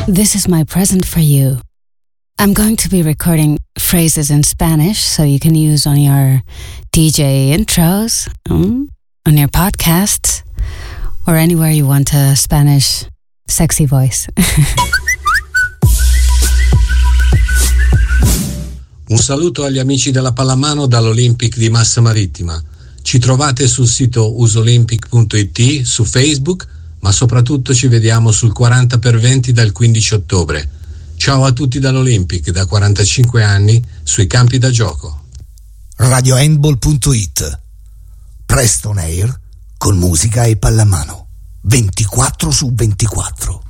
This is my present for you. I'm going to be recording phrases in Spanish so you can use on your DJ intros, on your podcasts, or anywhere you want a Spanish sexy voice. Un saluto agli amici della pallamano dall'Olympic di Massa Marittima. Ci trovate sul sito usolympic.it, su Facebook, ma soprattutto ci vediamo sul 40x20 dal 15 ottobre. Ciao a tutti dall'Olympic, da 45 anni, sui campi da gioco. RadioHandball.it. Presto on air, con musica e pallamano. 24/24.